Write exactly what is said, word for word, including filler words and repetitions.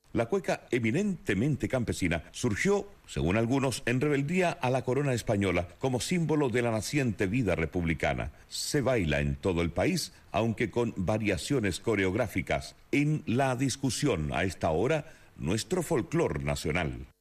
La cueca, eminentemente campesina, surgió, según algunos, en rebeldía a la corona española como símbolo de la naciente vida republicana. Se baila en todo el país, aunque con variaciones coreográficas. En la discusión a esta hora, nuestro folclor nacional.